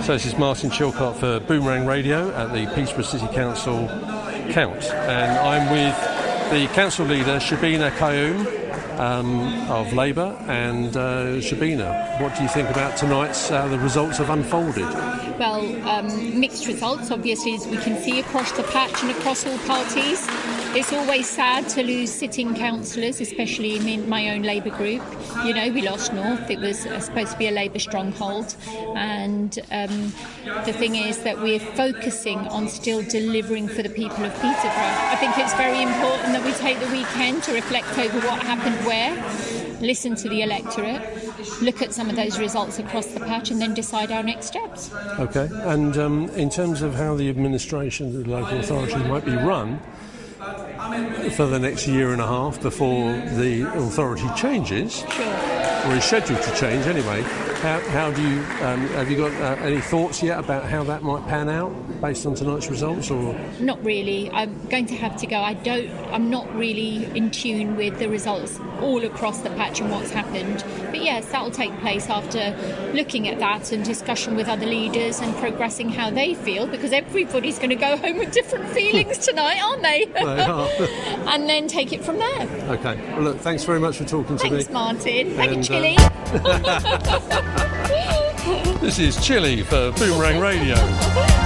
So this is Martin Chilcott for Boomerang Radio at the Peterborough City Council Count, and I'm with the council leader Shabina Qayyum of Labour. And Shabina, what do you think about tonight's the results have unfolded? Well, mixed results, obviously, as we can see across the patch and across all parties. It's always sad to lose sitting councillors, especially in my own Labour group. You know, we lost North. It was supposed to be a Labour stronghold. And the thing is that we're focusing on still delivering for the people of Peterborough. I think it's very important that we take the weekend to reflect over what happened where, listen to the electorate, look at some of those results across the patch and then decide our next steps. OK. And in terms of how the administration of the local authority might be run for the next year and a half before the authority changes, or is scheduled to change anyway, how do you have you got any thoughts yet about how that might pan out based on tonight's results? Or not really. I'm going to have to go. I'm not really in tune with the results all across the patch and what's happened. But yes, that will take place after looking at that and discussion with other leaders and progressing how they feel, because everybody's going to go home with different feelings tonight, aren't they? They are. And then take it from there. OK. Well, look, thanks very much for talking to me. Thanks, Martin. Thank you, Chili. This is Chili for Boomerang Radio.